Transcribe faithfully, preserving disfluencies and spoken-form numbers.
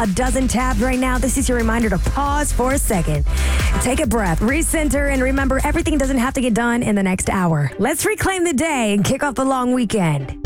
a dozen tabbed right now. This is your reminder to pause for a second. Take a breath, recenter, and remember everything doesn't have to get done in the next hour. Let's reclaim the day and kick off the long weekend.